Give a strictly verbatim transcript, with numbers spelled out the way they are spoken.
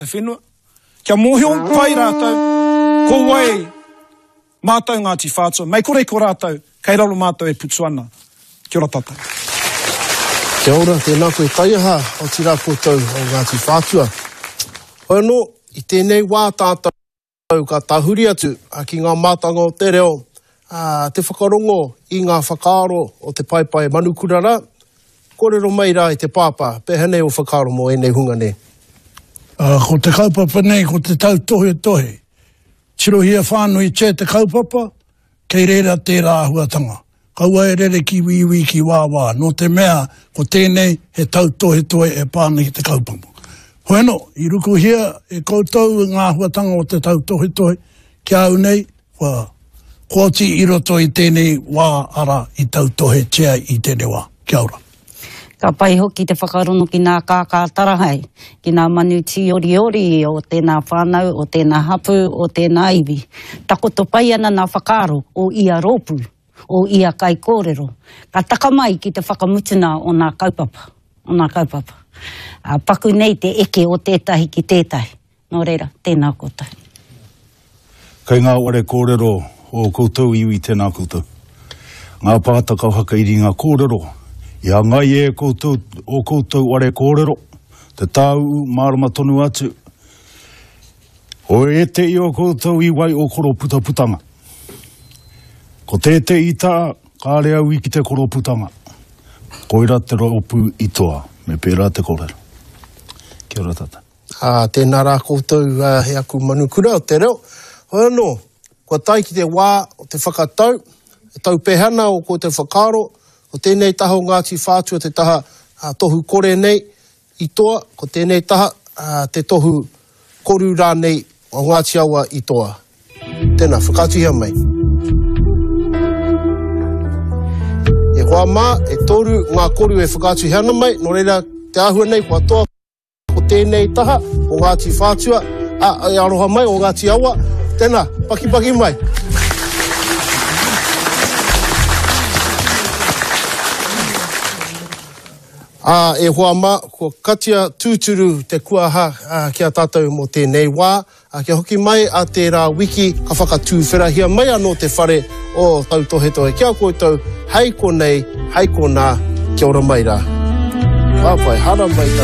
Whenua, kia mohi o pai rātou, ko wai, mātou Ngāti Whātua, mai kore ko rātou, kei ralo mātou e Putsuana. Kia ora tātou. Kia ora, tēnā koe taiaha o tira koutou o Ngāti Whātua. Hoi no, i tēnei wā tātou ka tahuri atu a ki ngā mātanga o te reo, a, te whakarongo i ngā whakaaro o te paipai manukurara, kōrero mai rā i te pāpā, pehane o whakaaro mo enei hunga ne. Uh, ko te kaupapa nei, ko te tau tohe tohe. Tirohia whānui che te kaupapa, kei reira tērā huatanga. Kaua e rere ki wiwi ki wāwā. No te mea, ko tēnei he tau tohe tohe e pānei te kaupapa. Hoeno, i ruku hia e koutou ngā huatanga o te tau tohe tohe, kia au nei, wā, kōti i roto i tēnei wā ara i tau tohe chea i tēnei wā. Kia ora. Ka pai hoki te whakarono ki nā kākā tarahai, ki nā manuti ori ori o tēnā whānau, o tēnā hapu, o tēnā iwi. Takoto pai ana nā whakaaro o ia rōpu, o ia kai kōrero. Ka taka mai ki te whakamutuna o nā kaupapa, o nā kaupapa. Uh, paku nei te eke o tētahi ki tētahi. Nō reira, tēnā koutou. Kei ngā ore kōrero o koutou iwi tēnā koutou. Ngā pātaka hakairi ngā kōrero. Ia ngai e koutou, o koutou ware kōrero, te tāu mārama tonu atu. O e te i o koutou i wai o koro putaputanga. Ko te te i tā, ka rea ui ki te koro putanga. Koira te ropu i toa, me pērā te kōrero. Kia ora tata. Ah, tēnā rā koutou uh, he aku manukura o te reo. Hoi anō, kua tai ki te wā o te whakatau, e tau pehana o ko te whakaaro, ko tēnei taha o Ngāti Whātua te taha uh, tohu kore nei i toa, ko tēnei taha uh, te tohu koru rā nei o Ngāti Awa i toa. Tēnā, whakatuhia mai. E hoa mā, e toru ngā koru e whakatuhia ana mai, no reira te ahua nei kua toa ko tēnei taha o Ngāti Whātua, a, a aroha mai o Ngāti Awa. Tēnā, paki paki mai. Ah, e hoa mā, ko katia tūturu te kuaha ah, kia tātou mo tēnei wā, ah, kia hoki mai a tērā wiki ka whakatūwherahia mai anō te whare o tau tohe tohe. Kia koutou, hei ko nei, hei ko nā, kia ora mai rā. Wāpai, hara mai tā.